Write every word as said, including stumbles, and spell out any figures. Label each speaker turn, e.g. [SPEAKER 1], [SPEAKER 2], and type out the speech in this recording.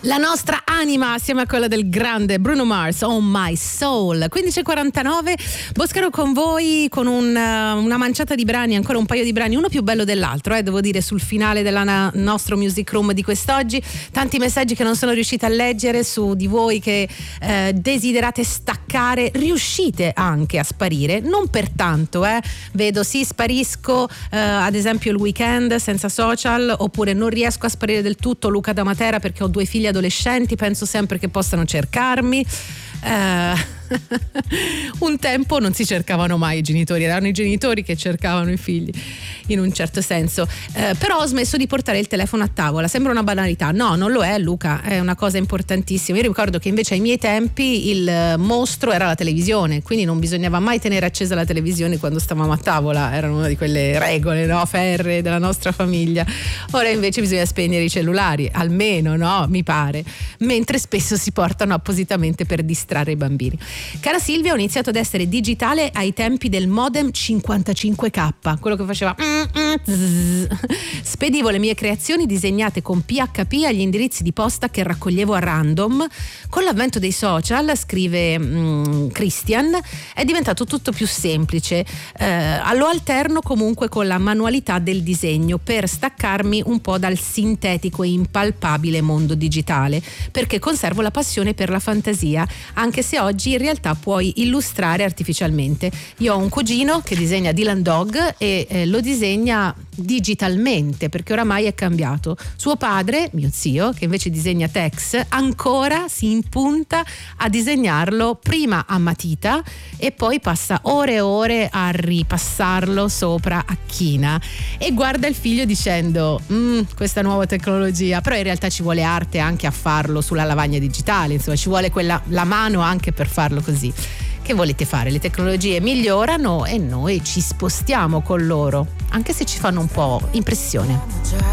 [SPEAKER 1] La nostra anima assieme a quella del grande Bruno Mars, On My Soul. quindici e quarantanove, Boscaro con voi con un, una manciata di brani, ancora un paio di brani, uno più bello dell'altro, eh, devo dire, sul finale del na- nostro Music Room di quest'oggi. Tanti messaggi che non sono riuscita a leggere, su di voi che eh, desiderate staccare, riuscite anche a sparire, non per tanto, eh. Vedo sì, sparisco eh, ad esempio il weekend senza social, oppure non riesco a sparire del tutto, Luca da Matera, perché ho due figli adolescenti, penso sempre che possano cercarmi. Eh, un tempo non si cercavano mai i genitori, erano i genitori che cercavano i figli in un certo senso, eh, però ho smesso di portare il telefono a tavola. Sembra una banalità, no, non lo è, Luca, è una cosa importantissima. Io ricordo che invece ai miei tempi il mostro era la televisione, quindi non bisognava mai tenere accesa la televisione quando stavamo a tavola, erano una di quelle regole, no, ferree della nostra famiglia. Ora invece bisogna spegnere i cellulari, almeno, no, mi pare, mentre spesso si portano appositamente per distrarre i bambini. Cara Silvia, ho iniziato ad essere digitale ai tempi del modem cinquantacinque K, quello che faceva spedivo le mie creazioni disegnate con P H P agli indirizzi di posta che raccoglievo a random. Con l'avvento dei social, scrive mm, Christian, è diventato tutto più semplice, eh, lo alterno comunque con la manualità del disegno per staccarmi un po' dal sintetico e impalpabile mondo digitale, perché conservo la passione per la fantasia, anche se oggi in realtà puoi illustrare artificialmente. Io ho un cugino che disegna Dylan Dog e eh, lo disegna digitalmente, perché oramai è cambiato. Suo padre, mio zio, che invece disegna Tex, ancora si impunta a disegnarlo prima a matita e poi passa ore e ore a ripassarlo sopra a china e guarda il figlio dicendo mm, questa nuova tecnologia, però in realtà ci vuole arte anche a farlo sulla lavagna digitale, insomma ci vuole quella, la mano anche per farlo così. Che volete fare? Le tecnologie migliorano e noi ci spostiamo con loro, anche se ci fanno un po' impressione.